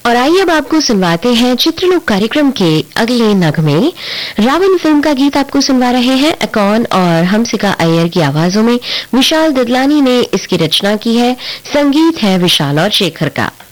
और आइए अब आपको सुनवाते हैं चित्रलोक कार्यक्रम के अगले नगमे। रावण फिल्म का गीत आपको सुनवा रहे हैं अकॉन और हमसिका अय्यर की आवाजों में। विशाल ददलानी ने इसकी रचना की है, संगीत है विशाल और शेखर का।